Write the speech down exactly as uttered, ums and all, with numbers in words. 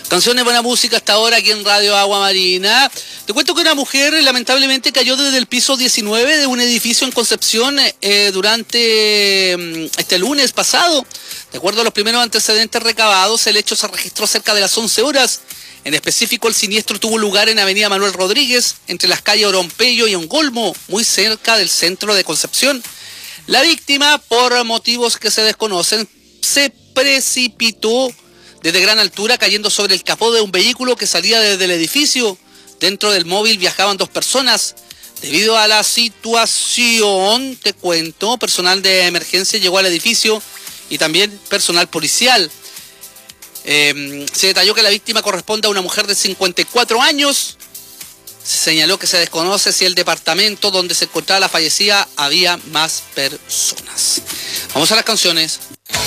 Canciones, buena música hasta ahora aquí en Radio Agua Marina. Te cuento que una mujer lamentablemente cayó desde el piso diecinueve de un edificio en Concepción eh, durante eh, este lunes pasado. De acuerdo a los primeros antecedentes recabados, el hecho se registró cerca de las once horas. En específico, el siniestro tuvo lugar en Avenida Manuel Rodríguez, entre las calles Orompeyo y Ongolmo, muy cerca del centro de Concepción. La víctima, por motivos que se desconocen, se precipitó desde gran altura, cayendo sobre el capó de un vehículo que salía desde el edificio. Dentro del móvil viajaban dos personas. Debido a la situación, te cuento, personal de emergencia llegó al edificio y también personal policial. Eh, se detalló que la víctima corresponde a una mujer de cincuenta y cuatro años. Se señaló que se desconoce si el departamento donde se encontraba la fallecida había más personas. Vamos a las canciones.